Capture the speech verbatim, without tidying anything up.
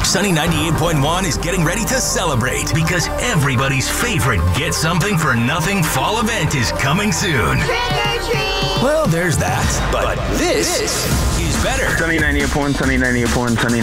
Sunny ninety-eight point one is getting ready to celebrate because everybody's favorite Get Something for Nothing fall event is coming soon. Trick or treat! Well, there's that. But, this, is better. Sunny ninety-eight point one, Sunny ninety-eight point one, Sunny